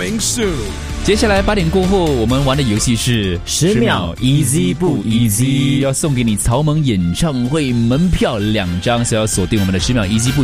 coming soon。 接下来8点过后，我们玩的游戏是 10秒 easy 不 easy， 要送给你曹萌演唱会门票2张，所以要锁定我们的10秒 easy 不